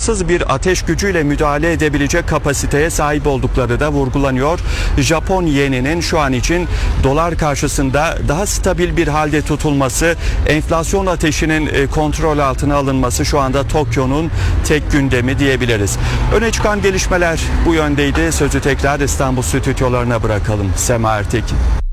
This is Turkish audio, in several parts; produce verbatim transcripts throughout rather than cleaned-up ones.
sınırsız bir ateş gücüyle müdahale edebilecek kapasiteye sahip oldukları da vurgulanıyor. Japon yeninin şu an için dolar karşısında daha stabil bir halde tutulması, enflasyon ateşinin kontrol altına alınması şu anda Tokyo'nun tek gündemi diyebiliriz. Öne çıkan gelişmeler bu yöndeydi. Sözü tekrar İstanbul stüdyolarına bırakalım. Sema Ertekin.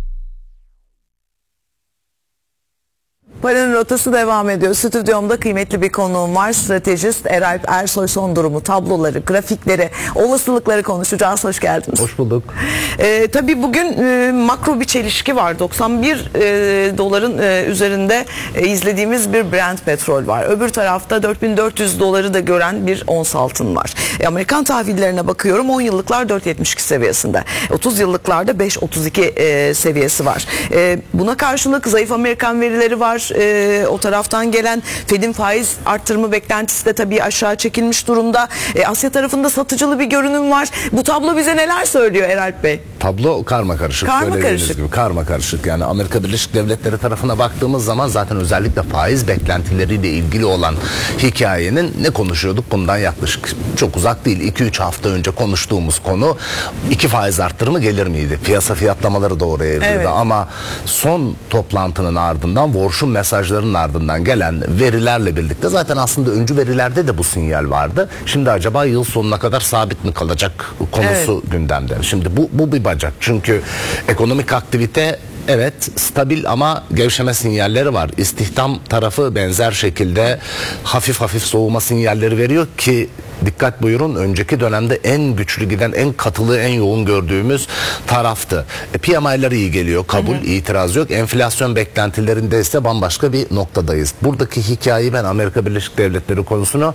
Paranın rotası devam ediyor. Stüdyomda kıymetli bir konuğum var. Stratejist Eralp Ersoy son durumu, tabloları, grafikleri, olasılıkları konuşacağız. Hoş geldiniz. Hoş bulduk. Ee, tabii bugün e, makro bir çelişki var. doksan bir e, doların e, üzerinde e, izlediğimiz bir Brent petrol var. Öbür tarafta dört bin dört yüz doları da gören bir ons altın var. E, Amerikan tahvillerine bakıyorum. on yıllıklar dört yetmiş iki seviyesinde. otuz yıllıklarda beş otuz iki e, seviyesi var. E, buna karşılık zayıf Amerikan verileri var. E, o taraftan gelen Fed'in faiz arttırma beklentisi de tabii aşağı çekilmiş durumda. E, Asya tarafında satıcılı bir görünüm var. Bu tablo bize neler söylüyor Eralp Bey? Tablo karma karışık. Karma karışık. Gibi, karma karışık. Yani Amerika Birleşik Devletleri tarafına baktığımız zaman zaten özellikle faiz beklentileriyle ilgili olan hikayenin ne konuşuyorduk? Bundan yaklaşık çok uzak değil. iki üç hafta önce konuştuğumuz konu iki faiz arttırımı gelir miydi? Piyasa fiyatlamaları da oraya evrildi. Evet. Ama son toplantının ardından Warsh'un mesajlarının ardından gelen verilerle birlikte zaten aslında öncü verilerde de bu sinyal vardı. Şimdi acaba yıl sonuna kadar sabit mi kalacak konusu evet. gündemde. Şimdi bu, bu bir bacak. Çünkü ekonomik aktivite evet stabil ama gevşeme sinyalleri var. İstihdam tarafı benzer şekilde hafif hafif soğuma sinyalleri veriyor ki dikkat buyurun, önceki dönemde en güçlü giden, en katılı, en yoğun gördüğümüz taraftı. E, P M I'ler iyi geliyor, kabul, hı hı. itiraz yok. Enflasyon beklentilerinde ise bambaşka bir noktadayız. Buradaki hikayeyi ben Amerika Birleşik Devletleri konusunu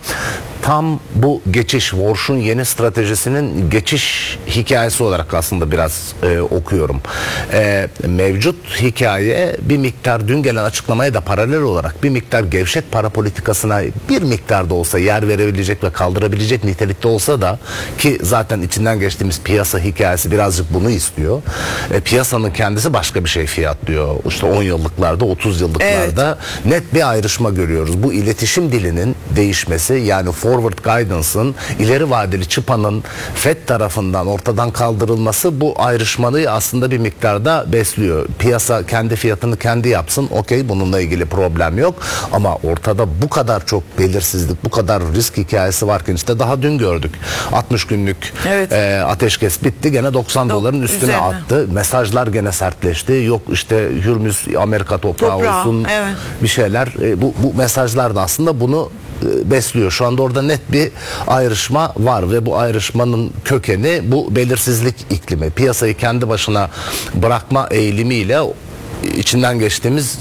tam bu geçiş, Warsh'un yeni stratejisinin geçiş hikayesi olarak aslında biraz e, okuyorum. E, mevcut hikaye bir miktar dün gelen açıklamaya da paralel olarak bir miktar gevşek para politikasına bir miktar da olsa yer verebilecek ve kaldırabilecek nitelikte olsa da, ki zaten içinden geçtiğimiz piyasa hikayesi birazcık bunu istiyor. E, piyasanın kendisi başka bir şey fiyatlıyor. İşte on yıllıklarda, otuz yıllıklarda evet. net bir ayrışma görüyoruz. Bu iletişim dilinin değişmesi, yani forward guidance'ın, ileri vadeli çıpanın Fed tarafından ortadan kaldırılması bu ayrışmayı aslında bir miktarda besliyor. Piyasa kendi fiyatını kendi yapsın, okey, bununla ilgili problem yok. Ama ortada bu kadar çok belirsizlik, bu kadar risk hikayesi varken işte daha dün gördük. altmış günlük evet. e, ateşkes bitti. Gene doksan Do doların üstüne üzerine attı. Mesajlar gene sertleşti. Yok işte Hürmüz Amerika toprağı, toprağı olsun evet. bir şeyler. E, bu, bu mesajlar da aslında bunu e, besliyor. Şu anda orada net bir ayrışma var ve bu ayrışmanın kökeni bu belirsizlik iklimi. Piyasayı kendi başına bırakma eğilimiyle içinden geçtiğimiz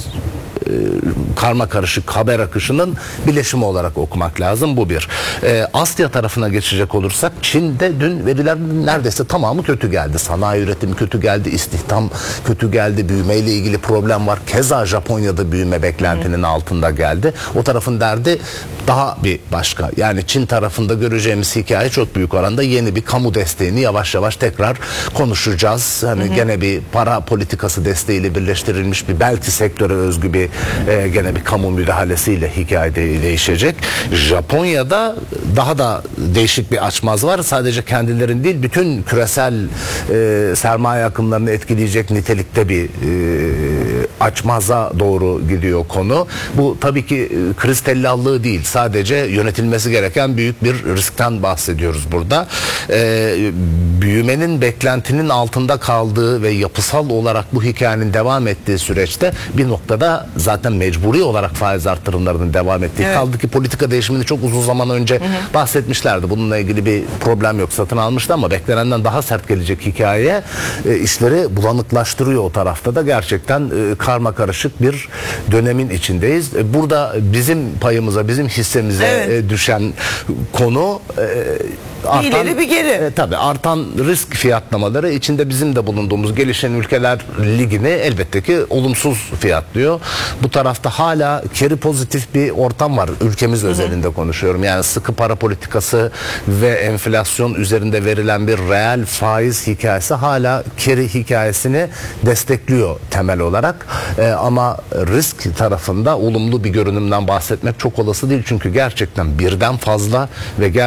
karma karışık haber akışının bileşimi olarak okumak lazım. Bu bir. Ee, Asya tarafına geçecek olursak, Çin'de dün veriler neredeyse tamamı kötü geldi. Sanayi üretimi kötü geldi, istihdam kötü geldi, büyümeyle ilgili problem var. Keza Japonya'da büyüme beklentinin Hı. altında geldi. O tarafın derdi daha bir başka. Yani Çin tarafında göreceğimiz hikaye çok büyük oranda yeni bir kamu desteğini yavaş yavaş tekrar konuşacağız. Hani Hı. gene bir para politikası desteğiyle birleştirilmiş bir, belki sektöre özgü bir e, gene bir kamu müdahalesiyle hikaye de değişecek. Japonya'da daha da değişik bir açmaz var. Sadece kendilerin değil, bütün küresel e, sermaye akımlarını etkileyecek nitelikte bir e, açmaza doğru gidiyor konu. Bu tabii ki e, kriz tellallığı değil. Sadece yönetilmesi gereken büyük bir riskten bahsediyoruz burada. E, büyümenin beklentinin altında kaldığı ve yapısal olarak bu hikayenin devam ettiği süreçte bir noktada zaten mecburi olarak faiz artırımlarının devam ettiği, evet. kaldı ki politika değişimini çok uzun zaman önce hı hı. bahsetmişlerdi. Bununla ilgili bir problem yok, satın almıştı ama beklenenden daha sert gelecek hikaye e, işleri bulanıklaştırıyor o tarafta da. Gerçekten e, karma karışık bir dönemin içindeyiz. E, burada bizim payımıza, bizim hissemize evet. e, düşen konu e, artan, bir ileri bir geri. E, tabii artan risk fiyatlamaları içinde bizim de bulunduğumuz gelişen ülkeler ligini elbette ki olumsuz fiyatlıyor. Bu tarafta hala carry pozitif bir ortam var. Ülkemiz hı hı. özelinde konuşuyorum. Yani sıkı para politikası ve enflasyon üzerinde verilen bir reel faiz hikayesi hala carry hikayesini destekliyor temel olarak. E, ama risk tarafında olumlu bir görünümden bahsetmek çok olası değil. Çünkü gerçekten birden fazla ve